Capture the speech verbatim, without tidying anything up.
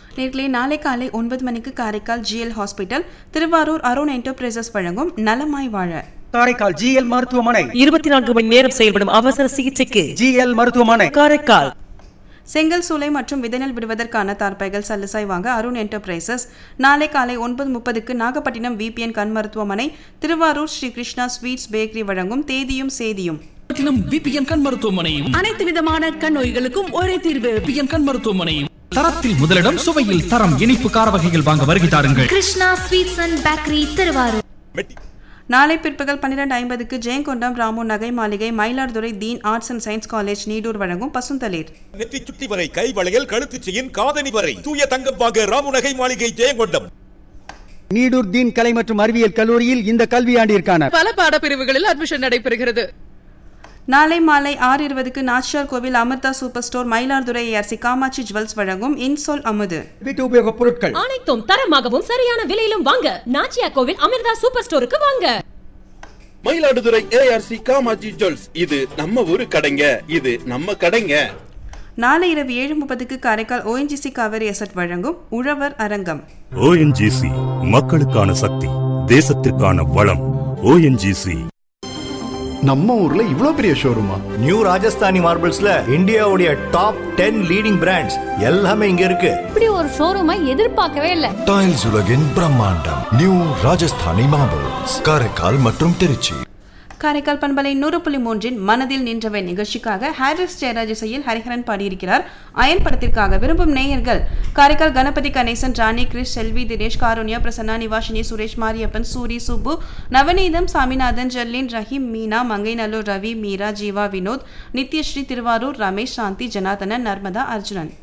நேர்களே, நாளை காலை ஒன்பது மணிக்கு Karaikal GL hospital, Thiruvarur Arun enterprises வழங்கும் நலமாய் வாழ. காரைக்கால் ஜிஎல் மருத்துவமனை இருபத்தி நான்கு மணி நேரம் செயல்படும் அவசர சிகிச்சைக்கு ஜிஎல் மருத்துவமனை காரைக்கால். செங்கல் சூளை மற்றும் விதைநெல் விடுவதற்கான தார்பைகள் சல்லுசாய் வாங்க அருண் என்டர்பிரைசஸ். நாளை காலை ஒன்பது முப்பதுக்கு நாகப்பட்டினம் விபிஎன் கண் மருத்துவமனை, திருவாரூர் ஸ்ரீ கிருஷ்ணா ஸ்வீட்ஸ் பேக்கரி வழங்கும் தேதியும் சேதியும். விபிஎன் கண் மருத்துவமனையும் அனைத்து விதமான கண் நோய்களுக்கும் ஒரே தீர்வு. விபிஎன் கண் மருத்துவமனையும் தரத்தில் முதலிடம், சுவையில் தரம். இனிப்பு கார வகைகள் வாங்க வருகை தாருங்கள். Krishna sweets and bakery, Thiruvarur. நாளை பிற்பகல் பன்னிரண்டு ஐம்பதுக்கு ஜெயங்கொண்டம் ராமு நகை மாளிகை, மயிலாடுதுறை தீன் arts and science college Needur வழங்கும் பசுந்தளிர். நெற்றி சுட்டி வரை, கை வளையல், கழுத்து செயின், காதணி வரை தூய தங்கம் வாங்க ராமு நகை மாளிகை, ஜெயங்கொண்டம். நீடூர் தீன் கலை மற்றும் அறிவியல் கல்லூரியில் இந்த கல்வியாண்டிற்கான பல பாடப்பிரிவுகளில் அட்மிஷன் நடைபெறுகிறது. நாளை மாலை ஆறு இருபதுக்கு நாச்சியார் கோவில் Amrita super store, Mayiladuthurai ARC Kamakshi jewels வழங்கும் இன்சொல் அமுது. வீட்டு உபயோக பொருட்கள் அனைத்தும் தரமாகவும் சரியான விலையிலும் வாங்க நாச்சியார் கோவில் அமிர்தா சூப்பர் ஸ்டோருக்கு வாங்க. மயிலாடுதுறை ஏஆர்சி காமாட்சி ஜுவல்ஸ், இது நம்ம ஊரு கடைங்க, இது நம்ம கடைங்க. நாளை இரவு ஏழு முப்பதுக்கு காரைக்கால் ஓஎன்ஜிசி காவேரி எசட் வழங்கும் உழவர் அரங்கம். ஓஎன்ஜிசி மக்களுக்கான சக்தி, தேசத்திற்கான வளம். ஓஎன்ஜிசி. நம்ம ஊர்ல இவ்ளோ பெரிய ஷோரூமா? நியூ ராஜஸ்தானி மார்பிள்ஸ்ல இந்தியாவுடைய டாப் டென் லீடிங் பிராண்ட்ஸ் எல்லாமே இங்க இருக்கு. இப்படி ஒரு ஷோரூமை எதிர்பார்க்கவே இல்ல. டைல்ஸ் உலகின் பிரம்மாண்டம் நியூ ராஜஸ்தானி மார்பிள்ஸ், காரைக்கால் மற்றும் திருச்சி. காரைக்கால் பண்பலை நூறு புள்ளி மூன்றின் மனதில் நின்றவை நிகழ்ச்சிக்காக ஹாரிஸ் ஜெயராஜ் இசையில் ஹரிஹரன் பாடியிருக்கிறார். அயன் படத்திற்காக விரும்பும் நேயர்கள் காரைக்கால் கணபதி கணேசன், ராணி கிரிஷ், செல்வி, தினேஷ், காருண்யா, பிரசன்னா, நிவாஷினி, சுரேஷ், மாரியப்பன், சூரி, சுப்பு, நவநீதம், சாமிநாதன், ஜெர்லின், ரஹீம், மீனா, மங்கைநல்லூர், ரவி, மீரா, ஜீவா, வினோத், நித்யஸ்ரீ, திருவாரூர், ரமேஷ், சாந்தி, ஜனார்தனன், நர்மதா, அர்ஜுனன்.